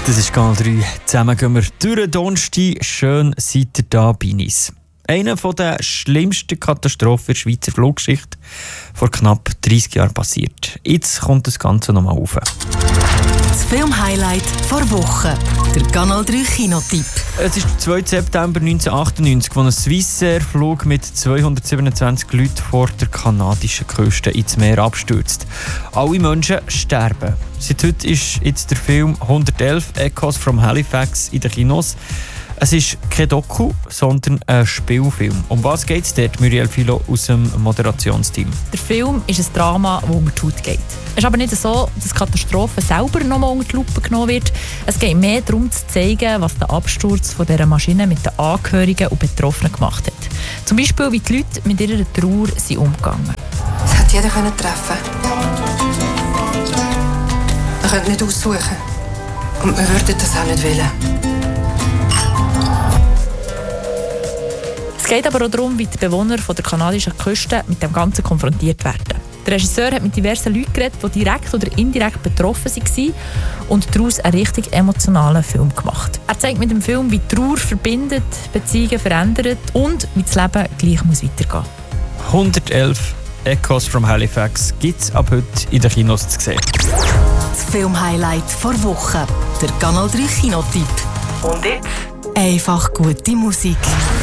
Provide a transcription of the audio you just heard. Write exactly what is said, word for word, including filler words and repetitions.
Das ist Kanal drei. Zusammen gehen wir durch den Donnerstag. Schön seid ihr da bei uns. Eine der schlimmsten Katastrophen in der Schweizer Fluggeschichte vor knapp dreissig Jahren passiert. Jetzt kommt das Ganze nochmal auf. Das Filmhighlight vor Woche. Der Kanal drei Kinotipp. Es ist der zweite September neunzehnhundertachtundneunzig, als ein Swissair-Flug mit zweihundertsiebenundzwanzig Leuten vor der kanadischen Küste ins Meer abstürzt. Alle Menschen sterben. Seit heute ist jetzt der Film hundertelf Echoes from Halifax in den Kinos. Es ist kein Doku, sondern ein Spielfilm. Um was geht es dort, Muriel Philo aus dem Moderationsteam? Der Film ist ein Drama, das unter die Haut geht. Es ist aber nicht so, dass die Katastrophe selber nochmal unter die Lupe genommen wird. Es geht mehr darum, zu zeigen, was der Absturz von dieser Maschine mit den Angehörigen und Betroffenen gemacht hat. Zum Beispiel, wie die Leute mit ihrer Trauer sind umgegangen. Es hätte jeder können treffen. Man könnte nicht aussuchen. Und wir würden das auch nicht wollen. Es geht aber auch darum, wie die Bewohner der kanadischen Küste mit dem Ganzen konfrontiert werden. Der Regisseur hat mit diversen Leuten geredet, die direkt oder indirekt betroffen waren und daraus einen richtig emotionalen Film gemacht. Er zeigt mit dem Film, wie Trauer verbindet, Beziehungen verändert und wie das Leben gleich muss weitergehen muss. hundertelf Echoes from Halifax gibt es ab heute in den Kinos zu sehen. Das Filmhighlight vor Woche. Der Kanal drei Kinotipp. Und jetzt? Einfach gute Musik.